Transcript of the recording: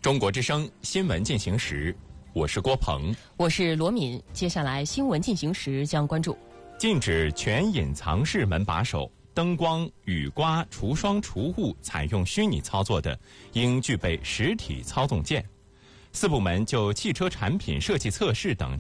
中国之声新闻进行时，我是郭鹏， 我是罗敏。接下来新闻进行时将关注： 禁止全隐藏式门把手、灯光、雨刮、除霜除雾采用虚拟操作的，应具备实体操纵键。4部门就汽车产品设计测试等